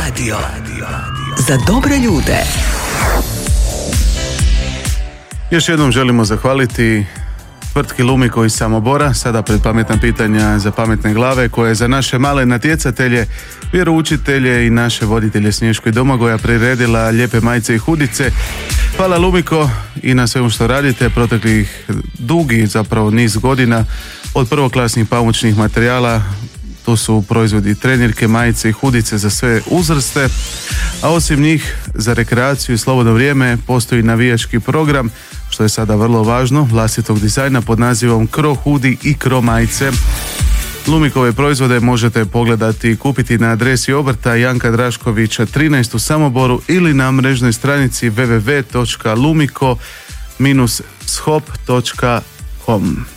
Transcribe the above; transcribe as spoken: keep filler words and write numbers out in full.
Radio. Za dobre ljude. Još jednom želimo zahvaliti tvrtki Lumiko iz Samobora, sada pred pametna pitanja za pametne glave, koje je za naše male natjecatelje, vjeroučitelje i naše voditelje Snješko i Domagoja priredila lijepe majice i hudice. Hvala Lumiko i na svemu što radite proteklih dugi zapravo niz godina, od prvoklasnih pamučnih materijala. Tu su proizvodi trenirke, majice i hudice za sve uzraste, a osim njih za rekreaciju i slobodno vrijeme postoji navijački program, što je sada vrlo važno, vlastitog dizajna pod nazivom Cro Hudi i Cro majice. Lumikove proizvode možete pogledati i kupiti na adresi obrta Janka Draškovića trinaest u Samoboru ili na mrežnoj stranici w w w točka lumiko dash shop točka com.